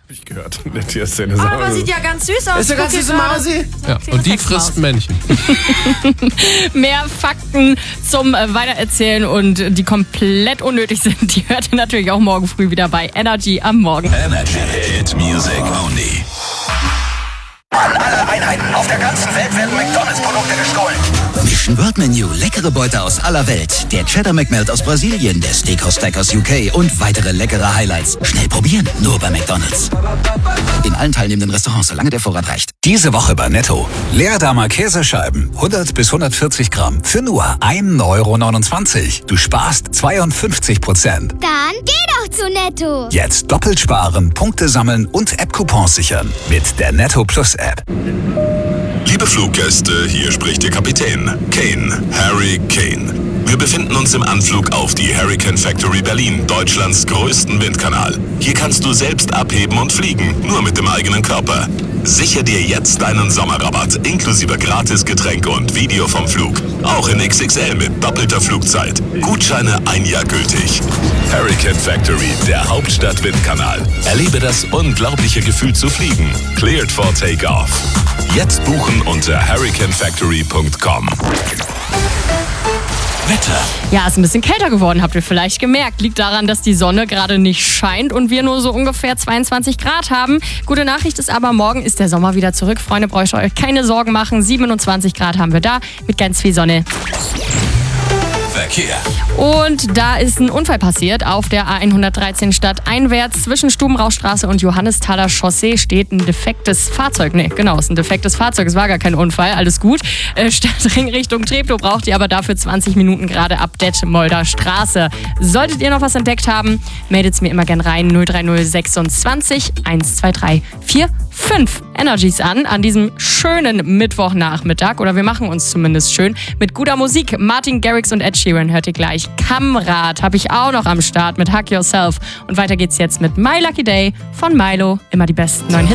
Ich gehört. Eine Tierszene. Aber sieht ja ganz süß aus. Ist ja ganz süße Mausi. Ja, und die frisst Männchen. Mehr Fakten zum Weitererzählen und die komplett unnötig sind, die hört ihr natürlich auch morgen früh wieder bei Energy am Morgen. Energy Hit Music Only. An alle Einheiten auf der ganzen Welt werden McDonalds-Produkte gestohlen. Mission World Menu, leckere Beute aus aller Welt. Der Cheddar McMelt aus Brasilien, der Steakhouse Stack aus UK und weitere leckere Highlights. Schnell probieren, nur bei McDonalds. In allen teilnehmenden Restaurants, solange der Vorrat reicht. Diese Woche bei Netto. Leerdammer Käsescheiben, 100 bis 140 Gramm, für nur 1,29 €. Du sparst 52%. Dann geh doch zu Netto. Jetzt doppelt sparen, Punkte sammeln und App-Coupons sichern. Mit der Netto Plus App. Liebe Fluggäste, hier spricht Ihr Kapitän. Kane, Harry Kane. Wir befinden uns im Anflug auf die Hurricane Factory Berlin, Deutschlands größten Windkanal. Hier kannst du selbst abheben und fliegen, nur mit dem eigenen Körper. Sichere dir jetzt deinen Sommerrabatt, inklusive Gratisgetränke und Video vom Flug. Auch in XXL mit doppelter Flugzeit. Gutscheine 1 Jahr gültig. Hurricane Factory, der Hauptstadt-Windkanal. Erlebe das unglaubliche Gefühl zu fliegen. Cleared for Takeoff. Jetzt buchen unter hurricanefactory.com. Wetter. Ja, ist ein bisschen kälter geworden, habt ihr vielleicht gemerkt. Liegt daran, dass die Sonne gerade nicht scheint und wir nur so ungefähr 22 Grad haben. Gute Nachricht ist aber, morgen ist der Sommer wieder zurück. Freunde, braucht ihr euch keine Sorgen machen. 27 Grad haben wir da mit ganz viel Sonne. Verkehr. Und da ist ein Unfall passiert auf der A113 stadteinwärts. Zwischen Stubenrauchstraße und Johannesthaler Chaussee steht ein defektes Fahrzeug. Nee, genau, ist ein defektes Fahrzeug. Es war gar kein Unfall, alles gut. Stadtring Richtung Treptow braucht ihr aber dafür 20 Minuten gerade ab Detmolder Straße. Solltet ihr noch was entdeckt haben, meldet es mir immer gern rein. 030 26 123 45. Energies an diesem schönen Mittwochnachmittag. Oder wir machen uns zumindest schön mit guter Musik. Martin Garrix und Ed Sheeran hört ihr gleich. Kamrad habe ich auch noch am Start mit Hug Yourself. Und weiter geht's jetzt mit My Lucky Day von Milo. Immer die besten neuen Hits.